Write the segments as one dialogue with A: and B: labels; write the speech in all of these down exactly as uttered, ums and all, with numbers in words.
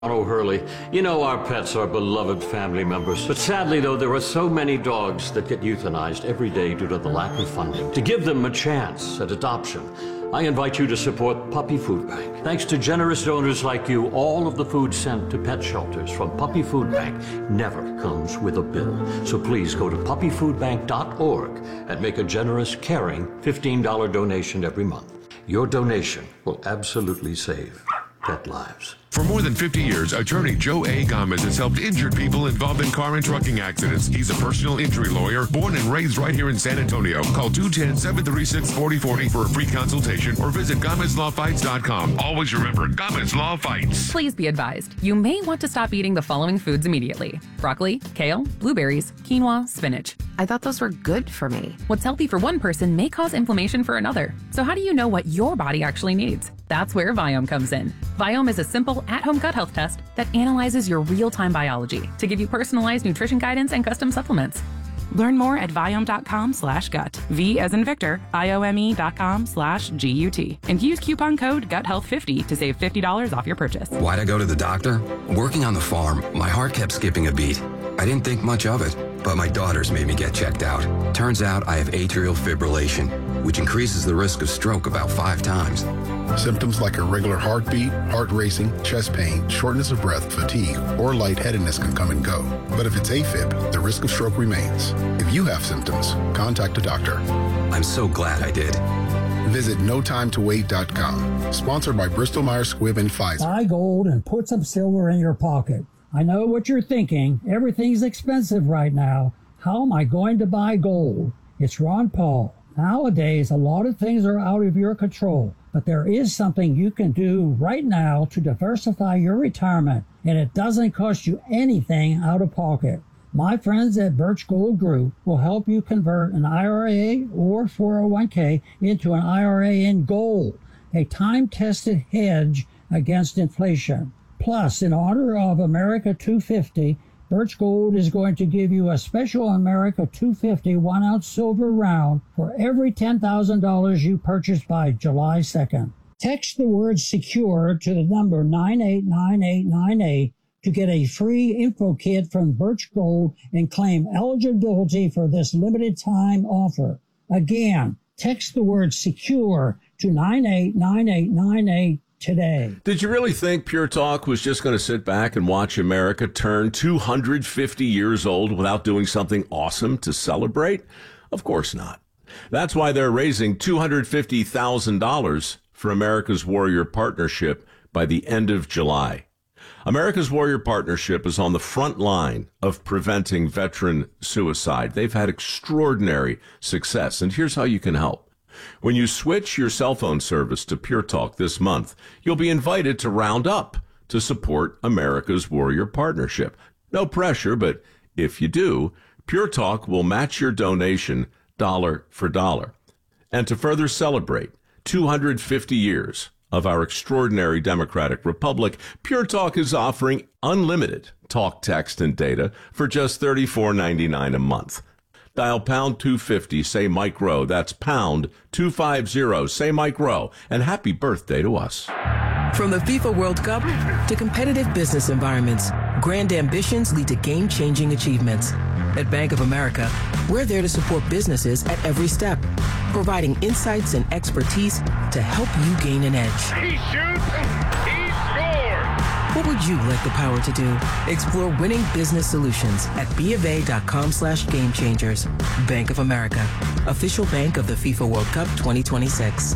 A: O'Hurley. You know our pets are beloved family members. But sadly, though, there are so many dogs that get euthanized every day due to the lack of funding. To give them a chance at adoption, I invite you to support Puppy Food Bank. Thanks to generous donors like you, all of the food sent to pet shelters from Puppy Food Bank never comes with a bill. So please go to puppy food bank dot org and make a generous, caring fifteen dollar donation every month. Your donation will absolutely save pet lives.
B: For more than fifty years, attorney Joe A. Gomez has helped injured people involved in car and trucking accidents. He's a personal injury lawyer, born and raised right here in San Antonio. Call two one zero, seven three six, four zero four zero for a free consultation or visit Gomez Law Fights dot com. Always remember, Gomez Law Fights.
C: Please be advised, you may want to stop eating the following foods immediately: broccoli, kale, blueberries, quinoa, spinach.
D: I thought those were good for me.
C: What's healthy for one person may cause inflammation for another. So how do you know what your body actually needs? That's where Viome comes in. Viome is a simple, at-home gut health test that analyzes your real-time biology to give you personalized nutrition guidance and custom supplements.
E: Learn more at Viome dot com slash gut. V as in Victor, I O M E dot com slash G U T. And use coupon code gut health fifty to save fifty dollars off your purchase.
F: Why'd I go to the doctor? Working on the farm, my heart kept skipping a beat. I didn't think much of it, but my daughters made me get checked out. Turns out I have atrial fibrillation, which increases the risk of stroke about five times.
G: Symptoms like irregular heartbeat, heart racing, chest pain, shortness of breath, fatigue, or lightheadedness can come and go. But if it's AFib, the risk of stroke remains. If you have symptoms, contact a doctor.
F: I'm so glad I did.
G: Visit no time to wait dot com. Sponsored by Bristol Myers Squibb and Pfizer.
H: Buy gold and put some silver in your pocket. I know what you're thinking. Everything's expensive right now. How am I going to buy gold? It's Ron Paul. Nowadays, a lot of things are out of your control, but there is something you can do right now to diversify your retirement, and it doesn't cost you anything out of pocket. My friends at Birch Gold Group will help you convert an I R A or four oh one k into an I R A in gold, a time-tested hedge against inflation. Plus, in honor of America two fifty, Birch Gold is going to give you a special America two fifty one-ounce silver round for every ten thousand dollars you purchase by July second. Text the word SECURE to the number nine eight nine eight nine eight to get a free info kit from Birch Gold and claim eligibility for this limited time offer. Again, text the word SECURE to nine eight nine eight nine eight today.
I: Did you really think Pure Talk was just going to sit back and watch America turn two hundred fifty years old without doing something awesome to celebrate? Of course not. That's why they're raising two hundred fifty thousand dollars for America's Warrior Partnership by the end of July. America's Warrior Partnership is on the front line of preventing veteran suicide. They've had extraordinary success, and here's how you can help. When you switch your cell phone service to Pure Talk this month, you'll be invited to round up to support America's Warrior Partnership. No pressure, but if you do, Pure Talk will match your donation dollar for dollar. And to further celebrate two hundred fifty years of our extraordinary democratic republic, Pure Talk is offering unlimited talk, text, and data for just thirty-four ninety-nine a month. Dial pound two fifty, say Mike Rowe. That's pound two fifty, say Mike Rowe. And happy birthday to us.
J: From the FIFA World Cup to competitive business environments, grand ambitions lead to game-changing achievements. At Bank of America, we're there to support businesses at every step, providing insights and expertise to help you gain an edge.
K: He shoots, he scores!
J: What would you like the power to do? Explore winning business solutions at BofA.com slash game changers. Bank of America, official bank of the FIFA World Cup twenty twenty-six.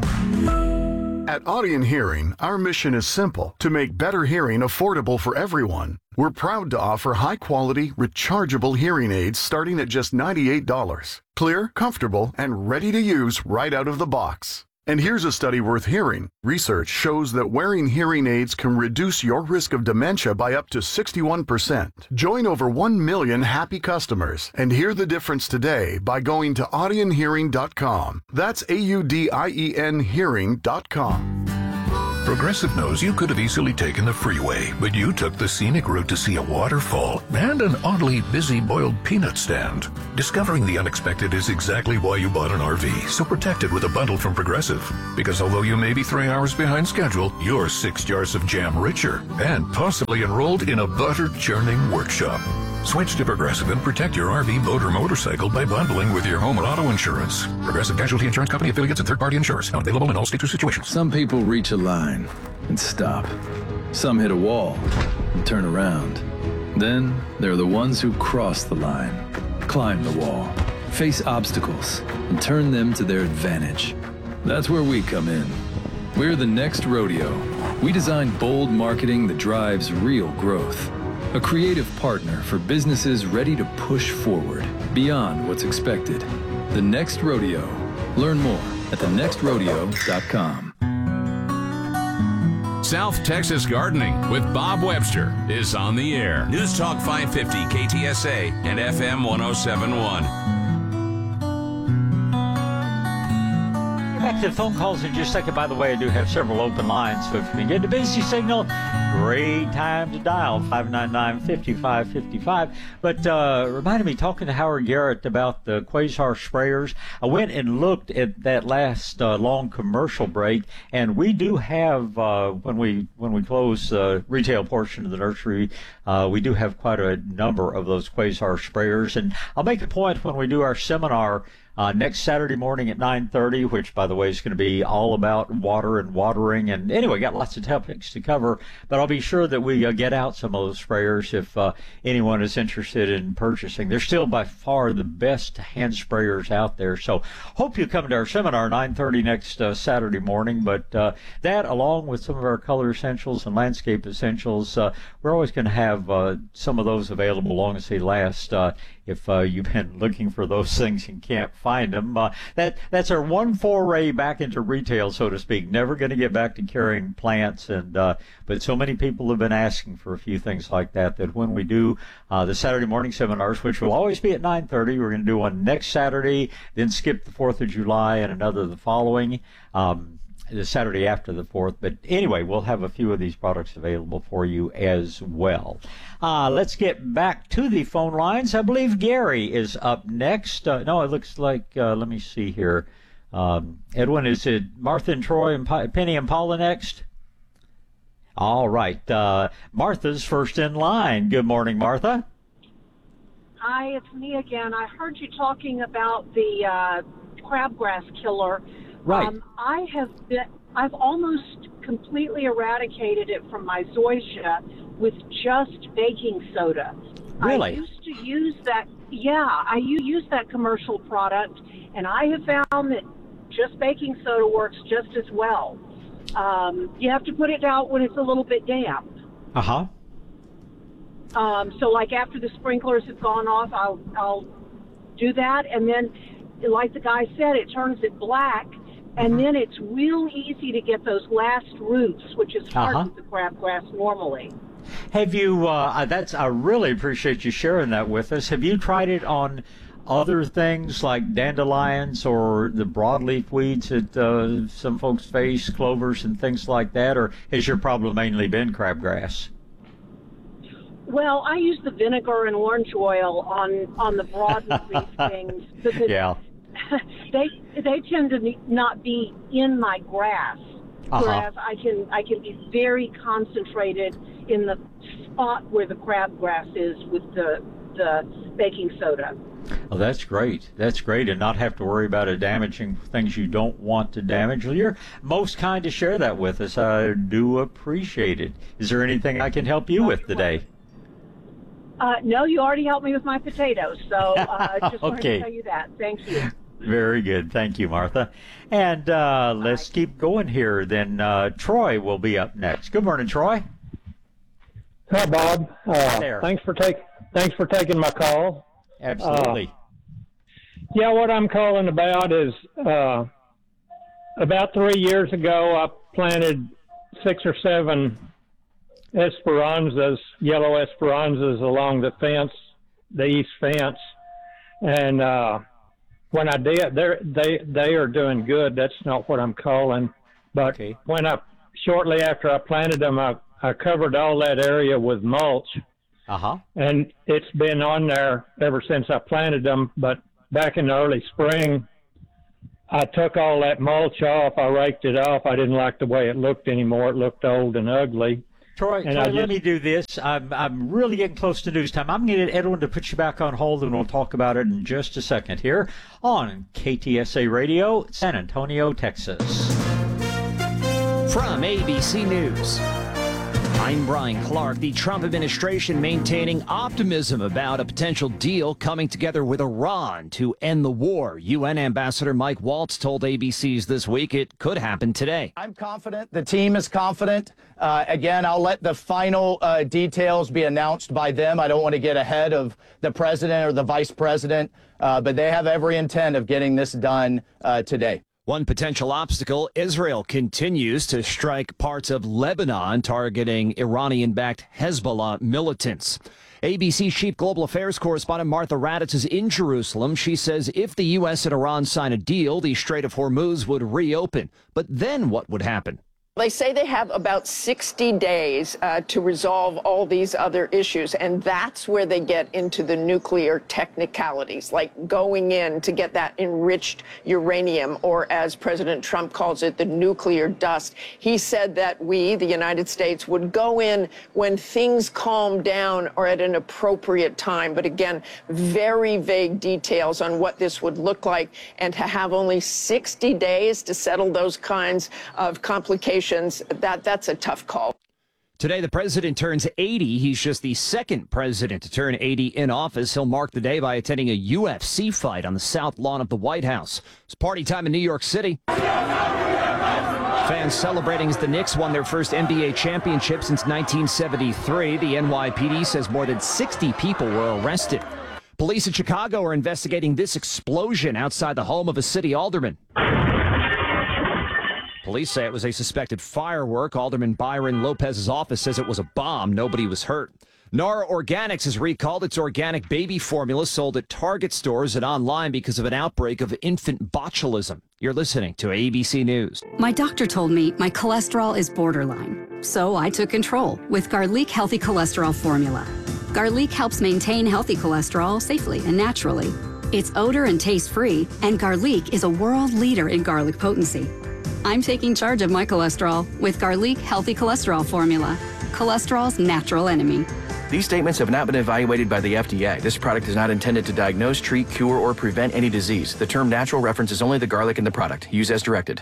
L: At Audion Hearing, our mission is simple: to make better hearing affordable for everyone. We're proud to offer high-quality, rechargeable hearing aids starting at just ninety-eight dollars. Clear, comfortable, and ready to use right out of the box. And here's a study worth hearing. Research shows that wearing hearing aids can reduce your risk of dementia by up to sixty-one percent. Join over one million happy customers and hear the difference today by going to audion hearing dot com. That's A U D I E N hearing dot com.
M: Progressive knows you could have easily taken the freeway, but you took the scenic route to see a waterfall and an oddly busy boiled peanut stand. Discovering the unexpected is exactly why you bought an R V, so protect it with a bundle from Progressive. Because although you may be three hours behind schedule, you're six jars of jam richer and possibly enrolled in a butter churning workshop. Switch to Progressive and protect your R V, boat, or motorcycle by bundling with your home and auto insurance. Progressive Casualty Insurance Company, affiliates, and third-party insurers. Not available in all states or situations.
N: Some people reach a line and stop. Some hit a wall and turn around. Then there are the ones who cross the line, climb the wall, face obstacles, and turn them to their advantage. That's where we come in. We're the Next Rodeo. We design bold marketing that drives real growth. A creative partner for businesses ready to push forward beyond what's expected. The Next Rodeo. Learn more at the next rodeo dot com.
O: South Texas Gardening with Bob Webster is on the air. News Talk five fifty K T S A and F M one oh seven point one.
P: Back to the phone calls in just a second. By the way, I do have several open lines, so if you can get a busy signal, great time to dial five nine nine, five five five five. But uh, reminded me, talking to Howard Garrett about the Quasar sprayers, I went and looked at that last uh, long commercial break, and we do have, uh, when we when we close the retail portion of the nursery, uh, we do have quite a number of those Quasar sprayers. And I'll make a point when we do our seminar Uh, next Saturday morning at nine thirty, which, by the way, is going to be all about water and watering. And anyway, got lots of topics to cover, but I'll be sure that we uh, get out some of those sprayers if uh, anyone is interested in purchasing. They're still by far the best hand sprayers out there. So hope you come to our seminar nine thirty next uh, Saturday morning. But uh, that, along with some of our color essentials and landscape essentials, uh, we're always going to have uh, some of those available long as they last. Uh, if uh, you've been looking for those things and can't find them. Uh, that that's our one foray back into retail, so to speak. Never going to get back to carrying plants, and uh, but so many people have been asking for a few things like that, that when we do uh, the Saturday morning seminars, which will always be at nine thirty, we're going to do one next Saturday, then skip the fourth of July and another the following, um, the Saturday after the fourth. But anyway, we'll have a few of these products available for you as well. Uh, let's get back to the phone lines. I believe Gary is up next. Uh, no, it looks like, uh, let me see here. Um, Edwin, is it Martha and Troy and pa- Penny and Paula next? All right. Uh, Martha's first in line. Good morning, Martha.
Q: Hi, it's me again. I heard you talking about the uh, crabgrass killer.
P: Right.
Q: Um, I have been, I've almost completely eradicated it from my zoysia with just baking soda.
P: Really?
Q: I used to use that, yeah, I u- use that commercial product, and I have found that just baking soda works just as well. Um, you have to put it out when it's a little bit damp.
P: Uh-huh.
Q: Um, so like after the sprinklers have gone off, I'll, I'll do that, and then, like the guy said, it turns it black. And then it's real easy to get those last roots, which is hard
P: Uh-huh.
Q: with the crabgrass normally.
P: Have you, uh, that's, I really appreciate you sharing that with us. Have you tried it on other things like dandelions or the broadleaf weeds that uh, some folks face, clovers and things like that, or has your problem mainly been crabgrass?
Q: Well, I use the vinegar and orange oil on, on the broadleaf things because
P: Yeah.
Q: they they tend to not be in my grass,
P: Uh-huh.
Q: whereas I can I can be very concentrated in the spot where the crabgrass is with the the baking soda.
P: Oh, that's great. That's great, and not have to worry about it damaging things you don't want to damage. Well, you're most kind to share that with us. I do appreciate it. Is there anything I can help you with today?
Q: Uh, no, you already helped me with my potatoes, so uh, just wanted
P: Okay.
Q: to tell you that. Thank you.
P: Very good. Thank you, Martha. And uh, let's keep going here. Then uh, Troy will be up next. Good morning, Troy.
R: Hi, Bob. Uh,
P: there.
R: Thanks for take, Thanks for taking my call.
P: Absolutely.
R: Uh, yeah, what I'm calling about is uh, about three years ago, I planted six or seven esperanzas, yellow esperanzas, along the fence, the east fence, and uh, when I did, they they they are doing good. That's not what I'm calling, but
P: okay.
R: when I shortly after I planted them, I, I covered all that area with mulch.
P: Uh-huh.
R: And it's been on there ever since I planted them. But back in the early spring, I took all that mulch off. I raked it off. I didn't like the way it looked anymore. It looked old and ugly.
P: Troy,
R: and
P: Troy
R: just,
P: let me do this. I'm, I'm really getting close to news time. I'm going to get Edwin to put you back on hold, and we'll talk about it in just a second here on K T S A Radio, San Antonio, Texas.
S: From A B C News, I'm Brian Clark. The Trump administration maintaining optimism about a potential deal coming together with Iran to end the war. U N Ambassador Mike Waltz told A B C's This Week it could happen today.
T: I'm confident. The team is confident. Uh, again, I'll let the final uh, details be announced by them. I don't want to get ahead of the president or the vice president, uh, but they have every intent of getting this done uh, today.
S: One potential obstacle, Israel continues to strike parts of Lebanon, targeting Iranian-backed Hezbollah militants. A B C Chief Global Affairs correspondent Martha Raddatz is in Jerusalem. She says if the U S and Iran sign a deal, the Strait of Hormuz would reopen. But then what would happen?
U: They say they have about sixty days uh, to resolve all these other issues, and that's where they get into the nuclear technicalities, like going in to get that enriched uranium, or as President Trump calls it, the nuclear dust. He said that we, the United States, would go in when things calm down or at an appropriate time. But again, very vague details on what this would look like, and to have only sixty days to settle those kinds of complications, that that's a tough call.
S: Today, the president turns eighty. He's just the second president to turn eighty in office. He'll mark the day by attending a U F C fight on the south lawn of the White House. It's party time in New York City. Fans celebrating as the Knicks won their first N B A championship since nineteen seventy-three. The N Y P D says more than sixty people were arrested. Police in Chicago are investigating this explosion outside the home of a city alderman. Police say it was a suspected firework. Alderman Byron Lopez's office says it was a bomb. Nobody was hurt. Nara Organics has recalled its organic baby formula sold at Target stores and online because of an outbreak of infant botulism. You're listening to A B C News.
V: My doctor told me my cholesterol is borderline, so I took control with Garlic Healthy Cholesterol Formula. Garlic helps maintain healthy cholesterol safely and naturally. It's odor and taste-free, and Garlic is a world leader in garlic potency. I'm taking charge of my cholesterol with Garlic Healthy Cholesterol Formula, cholesterol's natural enemy.
W: These statements have not been evaluated by the F D A. This product is not intended to diagnose, treat, cure, or prevent any disease. The term natural references only the garlic in the product. Use as directed.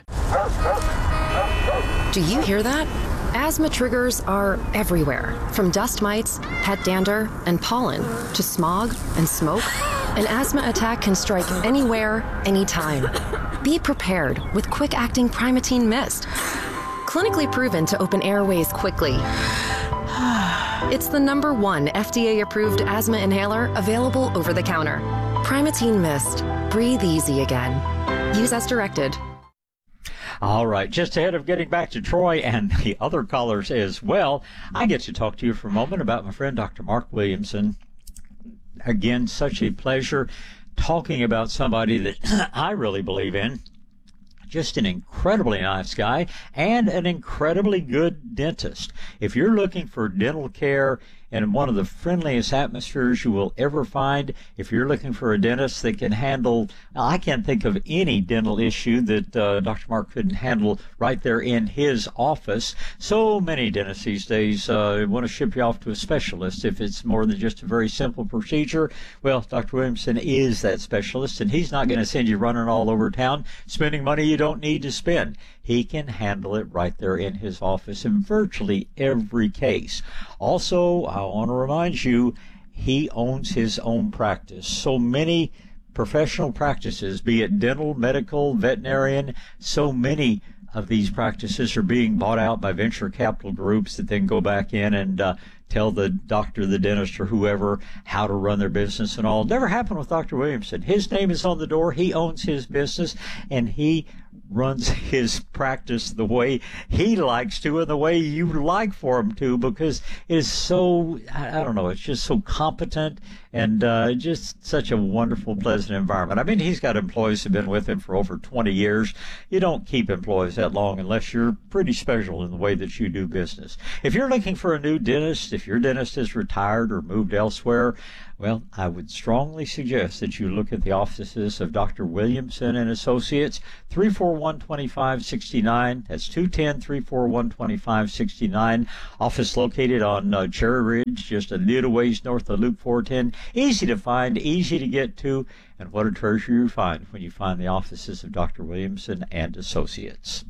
D: Do you hear that? Asthma triggers are everywhere, from dust mites, pet dander, and pollen, to smog and smoke. An asthma attack can strike anywhere, anytime. Be prepared with quick-acting Primatene Mist. Clinically proven to open airways quickly. It's the number one F D A-approved asthma inhaler available over the counter. Primatene Mist. Breathe easy again. Use as directed.
P: All right, just ahead of getting back to Troy and the other callers as well, I get to talk to you for a moment about my friend Doctor Mark Williamson. Again, such a pleasure talking about somebody that I really believe in. Just an incredibly nice guy and an incredibly good dentist. If you're looking for dental care in one of the friendliest atmospheres you will ever find, if you're looking for a dentist that can handle, I can't think of any dental issue that uh, Doctor Mark couldn't handle right there in his office. So many dentists these days uh, want to ship you off to a specialist if it's more than just a very simple procedure. Well, Doctor Williamson is that specialist, and he's not going to send you running all over town spending money you don't need to spend. He can handle it right there in his office in virtually every case. Also, I want to remind you, he owns his own practice. So many professional practices, be it dental, medical, veterinarian, so many of these practices are being bought out by venture capital groups that then go back in and uh, tell the doctor, the dentist, or whoever how to run their business and all. Never happened with Doctor Williamson. His name is on the door. He owns his business, and he runs his practice the way he likes to and the way you like for him to, because it is so, I don't know, it's just so competent and uh, just such a wonderful, pleasant environment. I mean, he's got employees who've been with him for over twenty years. You don't keep employees that long unless you're pretty special in the way that you do business. If you're looking for a new dentist, if your dentist is retired or moved elsewhere, well, I would strongly suggest that you look at the offices of Doctor Williamson and Associates, three four one, two five six nine. That's two one zero, three four one, two five six nine. Office located on uh, Cherry Ridge, just a little ways north of Loop four ten. Easy to find, easy to get to, and what a treasure you find when you find the offices of Doctor Williamson and Associates.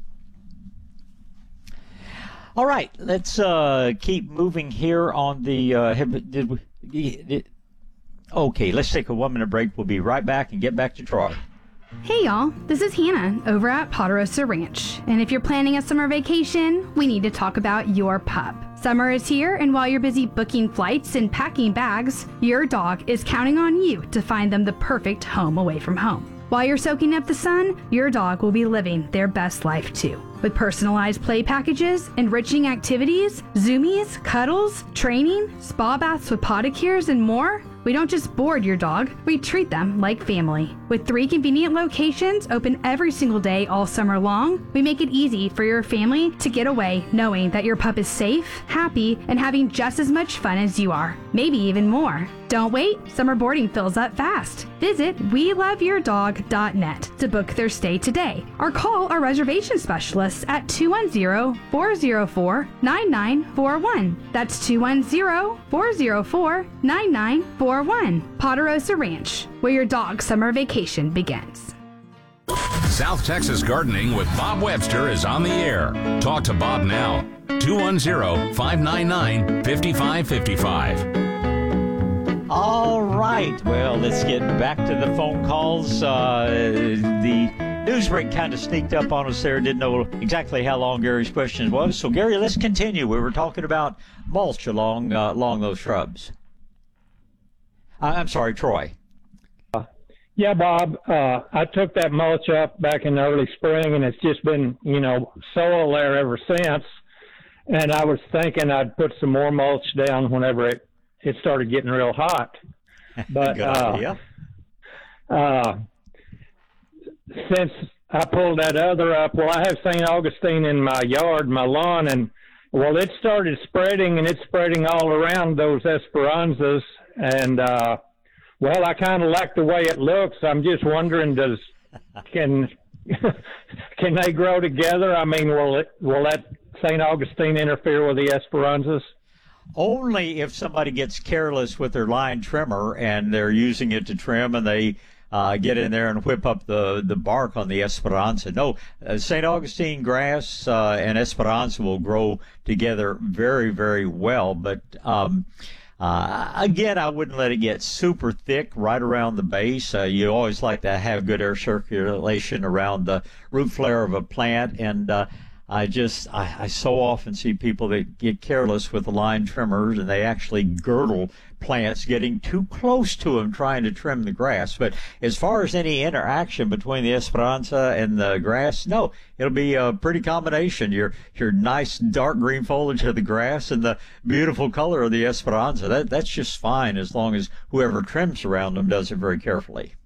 P: All right, let's uh, keep moving here on the. Uh, have, did we? Did, okay, let's take a one-minute break. We'll be right back and get back to Troy.
A: Hey y'all, this is Hannah over at Ponderosa Ranch, and if you're planning a summer vacation, we need to talk about your pup. Summer is here, and while you're busy booking flights and packing bags, your dog is counting on you to find them the perfect home away from home. While you're soaking up the sun, your dog will be living their best life too. With personalized play packages, enriching activities, zoomies, cuddles, training, spa baths with podicures, and more, we don't just board your dog, we treat them like family. With three convenient locations open every single day all summer long, we make it easy for your family to get away knowing that your pup is safe, happy, and having just as much fun as you are, maybe even more. Don't wait, summer boarding fills up fast. Visit we love your dog dot net to book their stay today, or call our reservation specialists at two one zero, four zero four, nine nine four one. That's two one zero, four zero four, nine nine four one. Ponderosa Ranch, where your dog's summer vacation begins.
O: South Texas Gardening with Bob Webster is on the air. Talk to Bob now. two one zero, five nine nine, five five five five.
P: All right. Well, let's get back to the phone calls. Uh, the news break kind of sneaked up on us there. Didn't know exactly how long Gary's question was. So, Gary, let's continue. We were talking about mulch along uh, along those shrubs. I'm sorry, Troy.
R: Uh, yeah, Bob. Uh, I took that mulch up back in the early spring, and it's just been, you know, soil there ever since. And I was thinking I'd put some more mulch down whenever it, it started getting real hot. But uh, uh, since I pulled that other up, well, I have Saint Augustine in my yard, my lawn, and well, it started spreading, and it's spreading all around those Esperanzas. And, uh, well, I kind of like the way it looks. I'm just wondering, does, can, can they grow together? I mean, will it, will that Saint Augustine interfere with the Esperanzas?
P: Only if somebody gets careless with their line trimmer and they're using it to trim and they uh, get in there and whip up the, the bark on the Esperanza. No, uh, Saint Augustine grass uh, and Esperanza will grow together very, very well. But, um, Uh, again, I wouldn't let it get super thick right around the base. Uh, you always like to have good air circulation around the root flare of a plant. And uh, I just, I, I so often see people that get careless with the line trimmers and they actually girdle plants, getting too close to them trying to trim the grass. But as far as any interaction between the Esperanza and the grass, no, it'll be a pretty combination. Your your nice dark green foliage of the grass and the beautiful color of the Esperanza. That that's just fine as long as whoever trims around them does it very carefully.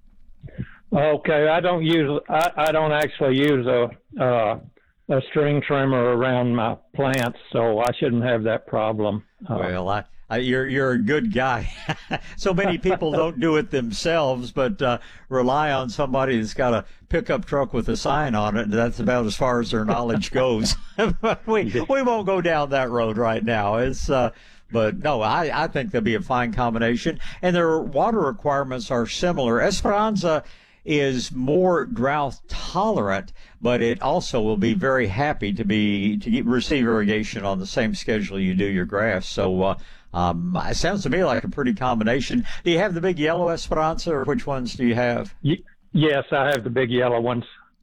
R: Okay, I don't use I, I don't actually use a uh, a string trimmer around my plants, so I shouldn't have that problem. Uh,
P: well, I. Uh, you're you're a good guy. So many people don't do it themselves, but uh, rely on somebody that's got a pickup truck with a sign on it, and that's about as far as their knowledge goes. But we we won't go down that road right now. It's uh, but no, I, I think there'll be a fine combination, and their water requirements are similar. Esperanza is more drought tolerant, but it also will be very happy to be to get, receive irrigation on the same schedule you do your grass. So. Uh, Um, it sounds to me like a pretty combination. Do you have the big yellow Esperanza, or which ones do you have?
R: Y- yes, I have the big yellow ones.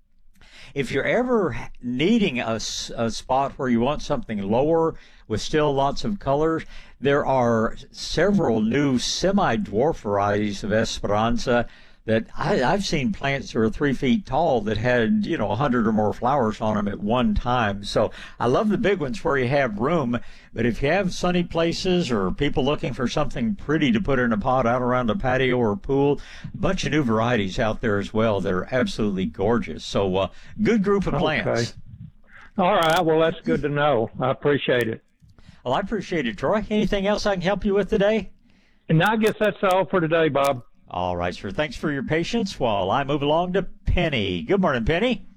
P: If you're ever needing a, a spot where you want something lower with still lots of colors, there are several new semi-dwarf varieties of Esperanza that I, I've seen plants that are three feet tall that had, you know, a hundred or more flowers on them at one time. So I love the big ones where you have room, but if you have sunny places or people looking for something pretty to put in a pot out around a patio or pool, a bunch of new varieties out there as well that are absolutely gorgeous. So uh, good group of plants.
R: Okay. All right. Well, that's good to know. I appreciate it.
P: Well, I appreciate it, Troy. Anything else I can help you with today?
R: And I guess that's all for today, Bob.
P: All right, sir. Thanks for your patience while I move along to Penny. Good morning, Penny.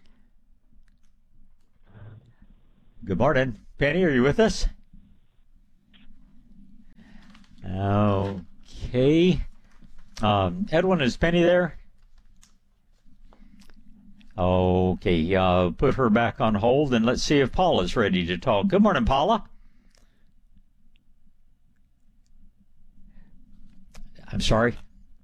P: Good morning. Penny, are you with us? Okay. Um, Edwin, is Penny there? Okay, uh, put her back on hold, and let's see if Paula's ready to talk. Good morning, Paula. I'm sorry.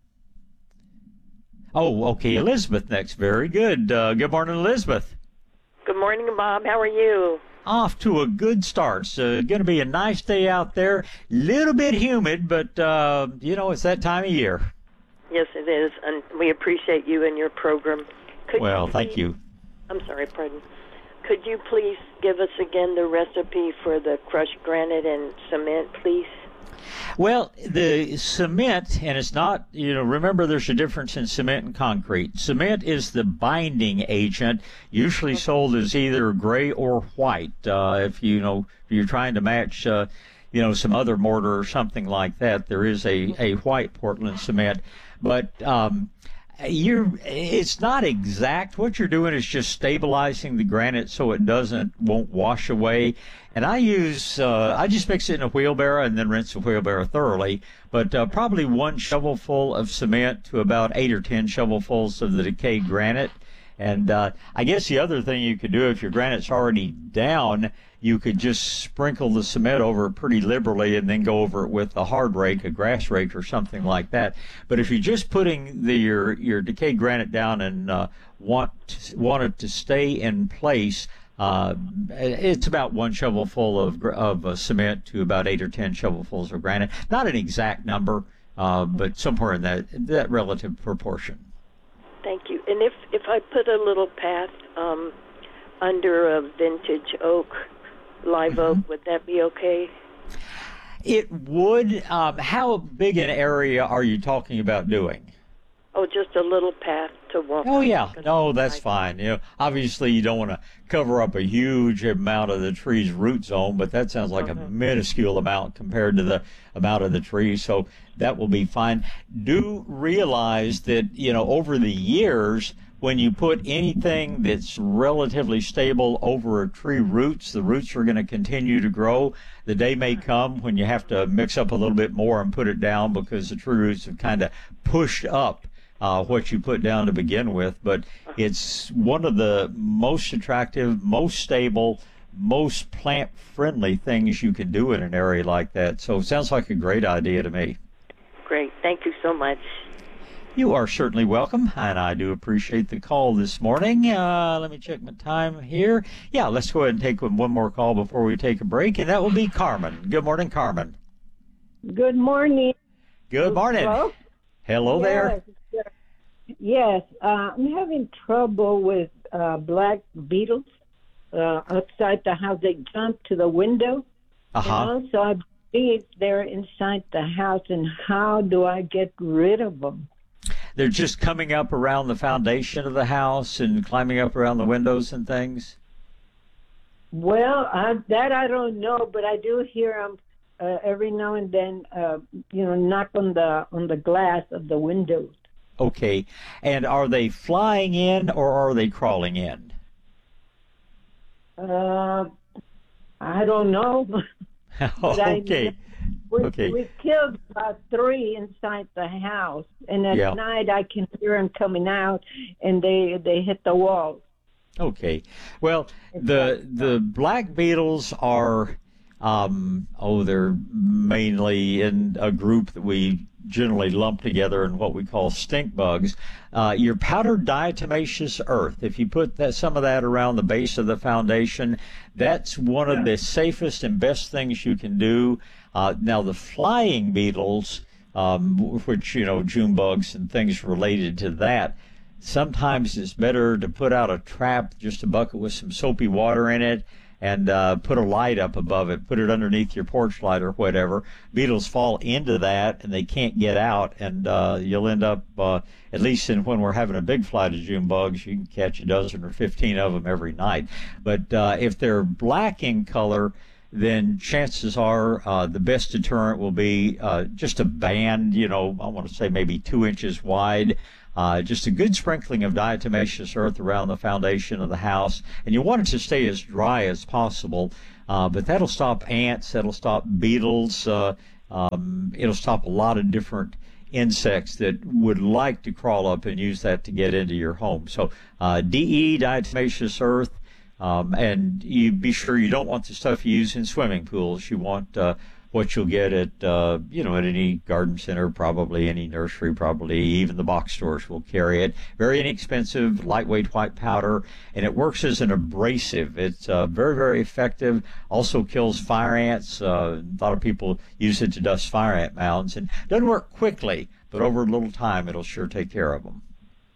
P: Oh, okay, Elizabeth next. Very good. Uh, good morning, Elizabeth.
B: Good morning, Bob. How are you?
P: Off to a good start. It's uh, going to be a nice day out there. Little bit humid, but, uh, you know, it's that time of year.
B: Yes, it is, and we appreciate you and your program. Could
P: well,
B: you
P: thank
B: please,
P: you.
B: I'm sorry, pardon. Could you please give us again the recipe for the crushed granite and cement, please?
P: Well, the cement, and it's not, you know, remember there's a difference in cement and concrete. Cement is the binding agent, usually sold as either gray or white. Uh, if you know, if you're trying to match, uh, you know, some other mortar or something like that, there is a, a white Portland cement. But um, you're, it's not exact. What you're doing is just stabilizing the granite so it doesn't, won't wash away. And I use, uh, I just mix it in a wheelbarrow and then rinse the wheelbarrow thoroughly. But uh, probably one shovelful of cement to about eight or ten shovelfuls of the decayed granite. And uh, I guess the other thing you could do if your granite's already down, you could just sprinkle the cement over it pretty liberally and then go over it with a hard rake, a grass rake or something like that. But if you're just putting the, your, your decayed granite down and uh, want, want it to stay in place, Uh, it's about one shovelful of of uh, cement to about eight or ten shovelfuls of granite. Not an exact number, uh, but somewhere in that that relative proportion.
B: Thank you. And if if I put a little path um, under a vintage oak, live
P: Mm-hmm.
B: oak, would that be okay?
P: It would. Um, how big an area are you talking about doing?
B: Oh, just a little path to walk.
P: Oh, yeah. No, that's fine. You know, obviously, you don't want to cover up a huge amount of the tree's root zone, but that sounds like
B: Mm-hmm.
P: a minuscule amount compared to the amount of the tree, so that will be fine. Do realize that, you know, over the years, when you put anything that's relatively stable over a tree roots, the roots are going to continue to grow. The day may come when you have to mix up a little bit more and put it down because the tree roots have kind of pushed up Uh, what you put down to begin with, but it's one of the most attractive, most stable, most plant-friendly things you can do in an area like that. So it sounds like a great idea to me.
B: Great. Thank you so much.
P: You are certainly welcome, and I do appreciate the call this morning. Uh, let me check my time here. Yeah, let's go ahead and take one more call before we take a break, and that will be Carmen. Good morning, Carmen.
C: Good morning.
P: Good morning.
C: Hello,
P: Hello there.
C: Yes, yes. Uh, I'm having trouble with uh, black beetles uh, outside the house. They jump to the window.
P: Uh-huh.
C: And also, I believe they're inside the house. And how do I get rid of them?
P: They're just coming up around the foundation of the house and climbing up around the windows and things?
C: Well, I, that I don't know, but I do hear them uh, every now and then, uh, you know, knock on the on the glass of the windows.
P: Okay. And are they flying in or are they crawling in?
C: Uh, I don't know. But I-
P: Okay.
C: We,
P: Okay.
C: we killed about three inside the house, and at
P: Yeah.
C: night I can hear them coming out, and they they hit the wall.
P: Okay. Well, the the black beetles are, um, oh, they're mainly in a group that we generally lump together in what we call stink bugs. Uh, your powdered diatomaceous earth, if you put that some of that around the base of the foundation, that's one of the safest and best things you can do. Uh, now, the flying beetles, um, which, you know, June bugs and things related to that. Sometimes it's better to put out a trap, just a bucket with some soapy water in it, and uh, put a light up above it, put it underneath your porch light or whatever. Beetles fall into that and they can't get out, and uh, you'll end up, uh, at least in, when we're having a big flight of June bugs, you can catch a dozen or fifteen of them every night. But uh, if they're black in color, then chances are uh, the best deterrent will be uh, just a band, you know, I want to say maybe two inches wide. Uh, just a good sprinkling of diatomaceous earth around the foundation of the house. And you want it to stay as dry as possible, uh, but that'll stop ants, that'll stop beetles, uh, um, it'll stop a lot of different insects that would like to crawl up and use that to get into your home. So uh, D E, diatomaceous earth, um, and you be sure you don't want the stuff you use in swimming pools. You want uh, what you'll get at, uh, you know, at any garden center, probably any nursery, probably even the box stores will carry it. Very inexpensive, lightweight white powder, and it works as an abrasive. It's uh, very, very effective. Also kills fire ants. Uh, a lot of people use it to dust fire ant mounds, and doesn't work quickly, but over a little time, it'll sure take care of them.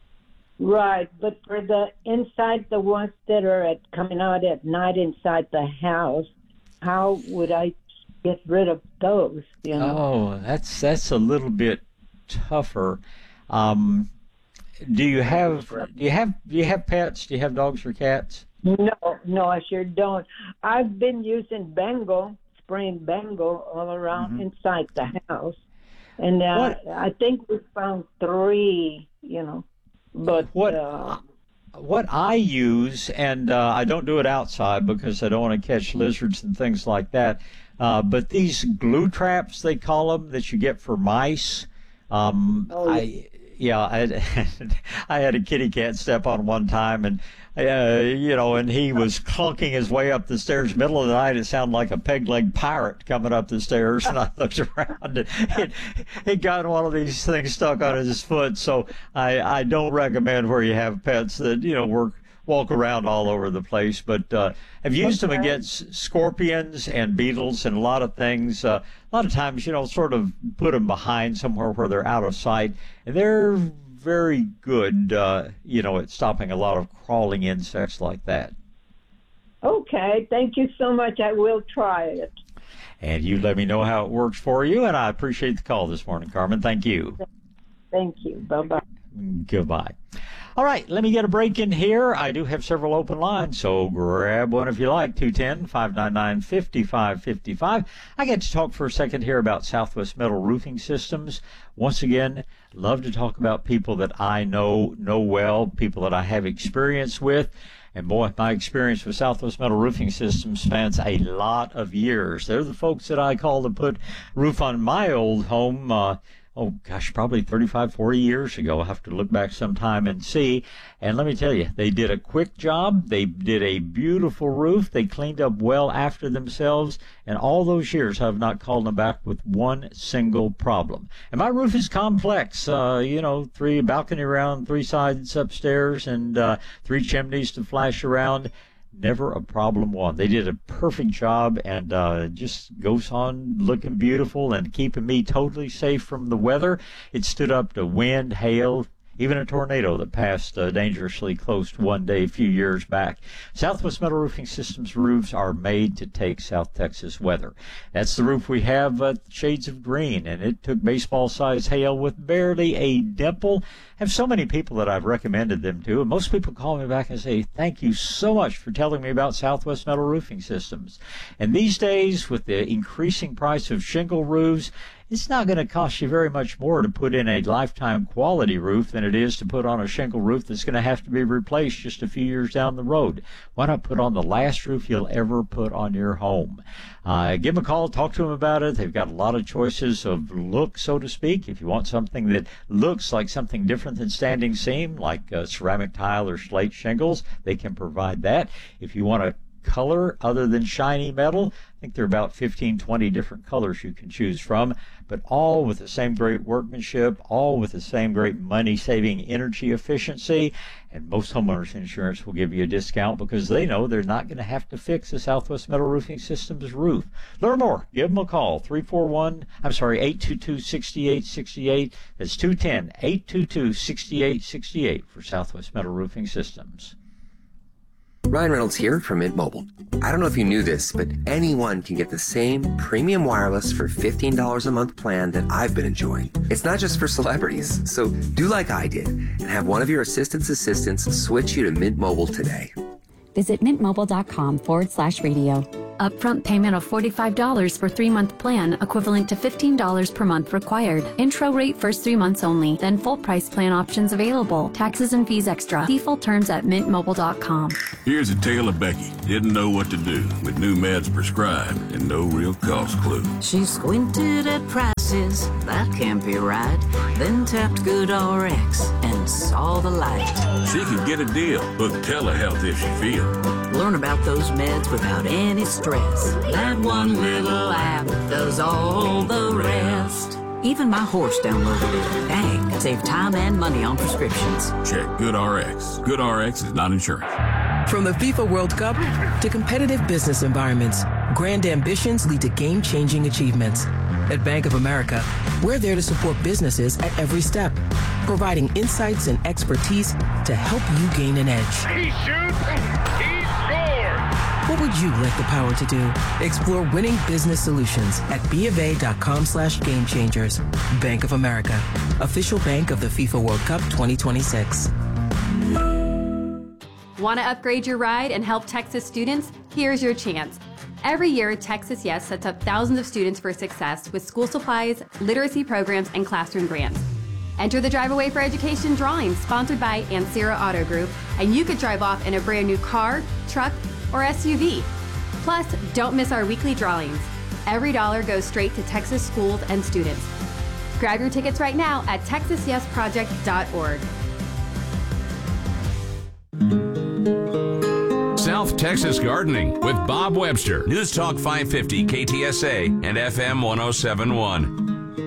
C: Right, but for the inside, the ones that are at, coming out at night inside the house, how would I get rid of those? You know?
P: Oh, that's that's a little bit tougher. Um, do you have do you have do you have pets? Do you have dogs or cats?
C: No, no, I sure don't. I've been using Bengal, spraying Bengal all around mm-hmm. inside the house, and uh, I think we found three. You know, but
P: what?
C: Uh,
P: What I use, and uh, I don't do it outside because I don't want to catch lizards and things like that, uh, but these glue traps, they call them, that you get for mice, um, oh, I, yeah, I, I had a kitty cat step on one time, and, uh, you know, and he was clunking his way up the stairs. Middle of the night, it sounded like a peg-leg pirate coming up the stairs, and I looked around, and it, he got one of these things stuck on his foot. So I, I don't recommend where you have pets that, you know, work walk around all over the place. But uh, I've used okay. them against scorpions and beetles and a lot of things. Uh, a lot of times, you know, sort of put them behind somewhere where they're out of sight, and they're very good, uh, you know, at stopping a lot of crawling insects like that.
C: Okay, thank you so much. I will try it.
P: And you let me know how it works for you, and I appreciate the call this morning, Carmen. Thank you.
C: Thank you. Bye-bye.
P: Goodbye. All right, let me get a break in here. I do have several open lines, so grab one if you like. two one zero, five nine nine, five five five five. I get to talk for a second here about Southwest Metal Roofing Systems. Once again, love to talk about people that I know know well, people that I have experience with. And boy, my experience with Southwest Metal Roofing Systems spans a lot of years. They're the folks that I call to put roof on my old home, uh, oh gosh, probably thirty-five, forty years ago. I'll have to look back sometime and see. And let me tell you, they did a quick job. They did a beautiful roof. They cleaned up well after themselves. And all those years, I've not called them back with one single problem. And my roof is complex. Uh, you know, three balcony around, three sides upstairs, and uh, three chimneys to flash around. Never a problem one. They did a perfect job, and uh, just goes on looking beautiful and keeping me totally safe from the weather. It stood up to wind, hail, even a tornado that passed uh, dangerously close one day a few years back. Southwest Metal Roofing Systems roofs are made to take South Texas weather. That's the roof we have, uh, shades of green, and it took baseball-sized hail with barely a dimple. I have so many people that I've recommended them to, and most people call me back and say, thank you so much for telling me about Southwest Metal Roofing Systems. And these days, with the increasing price of shingle roofs, it's not going to cost you very much more to put in a lifetime quality roof than it is to put on a shingle roof that's going to have to be replaced just a few years down the road. Why not put on the last roof you'll ever put on your home? Uh, give them a call, talk to them about it. They've got a lot of choices of look, so to speak. If you want something that looks like something different than standing seam, like uh, ceramic tile or slate shingles, they can provide that. If you want to color other than shiny metal. I think there are about fifteen, twenty different colors you can choose from, but all with the same great workmanship, all with the same great money-saving energy efficiency. And most homeowners insurance will give you a discount because they know they're not going to have to fix the Southwest Metal Roofing Systems roof. Learn more. Give them a call. three four one, I'm sorry, eight two two, six eight six eight. That's two one zero, eight two two, six eight six eight for Southwest Metal Roofing Systems.
E: Ryan Reynolds here from Mint Mobile. I don't know if you knew this, but anyone can get the same premium wireless for fifteen dollars a month plan that I've been enjoying. It's not just for celebrities, so do like I did and have one of your assistant's assistants switch you to Mint Mobile today.
F: Visit mintmobile.com forward slash radio. Upfront payment of forty-five dollars for three-month plan, equivalent to fifteen dollars per month required. Intro rate first three months only, then full price plan options available. Taxes and fees extra. See full terms at mint mobile dot com.
G: Here's a tale of Becky. Didn't know what to do with new meds prescribed and no real cost clue.
X: She squinted at prices, that can't be right. Then tapped GoodRx and saw the light.
G: She could get a deal. Book telehealth if she feels.
X: Learn about those meds without any stress. That one little app does all the rest. Even my horse downloaded it. Dang, save time and money on prescriptions.
G: Check GoodRx. GoodRx is not insurance.
J: From the FIFA World Cup to competitive business environments, grand ambitions lead to game-changing achievements. At Bank of America, we're there to support businesses at every step, providing insights and expertise to help you gain an edge.
K: He shoots, he scores!
J: What would you like the power to do? Explore winning business solutions at bofa.com slash game changers. Bank of America, official bank of the FIFA World Cup twenty twenty-six.
Y: Want to upgrade your ride and help Texas students? Here's your chance. Every year, Texas Yes sets up thousands of students for success with school supplies, literacy programs, and classroom grants. Enter the Drive Away for Education drawing sponsored by Ancira Auto Group, and you could drive off in a brand new car, truck, or S U V. Plus, don't miss our weekly drawings. Every dollar goes straight to Texas schools and students. Grab your tickets right now at texas yes project dot org.
O: South Texas Gardening with Bob Webster. News Talk five fifty K T S A and F M one oh seven point one.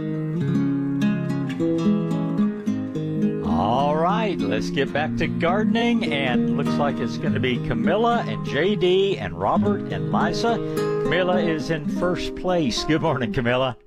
P: All right, let's get back to gardening, and looks like it's going to be Camilla and J D and Robert and Liza. Camilla is in first place. Good morning, Camilla.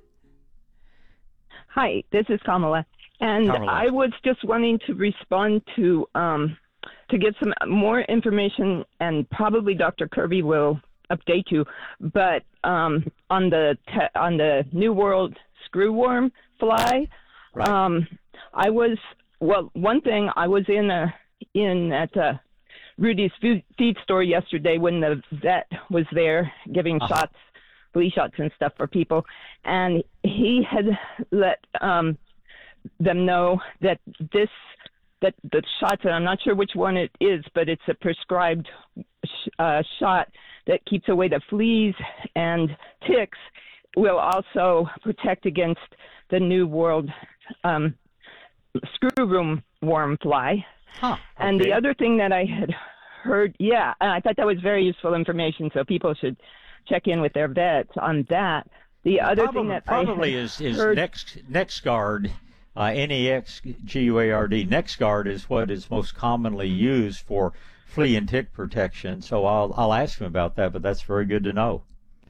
Z: Hi, this is Kamala, and
P: Kamala.
Z: I was just wanting to respond to um, to get some more information, and probably Doctor Kirby will update you, but um, on the te- on the New World screwworm fly,
P: right.
Z: um, I was well. One thing, I was in a in at a Rudy's food, feed store yesterday when the vet was there giving
P: Uh-huh.
Z: shots, flea shots and stuff for people, and he had let um, them know that this that the shots, and I'm not sure which one it is, but it's a prescribed sh- uh, shot that keeps away the fleas and ticks, will also protect against the New World um, screwworm worm fly.
P: Huh, okay.
Z: And the other thing that I had heard, yeah, and I thought that was very useful information, so people should check in with their vets on that. The other
P: probably,
Z: thing that
P: probably
Z: I
P: is is
Z: heard,
P: next NexGuard, uh, N E X G U A R D. NexGuard is what is most commonly used for flea and tick protection. So I'll I'll ask him about that, but that's very good to know.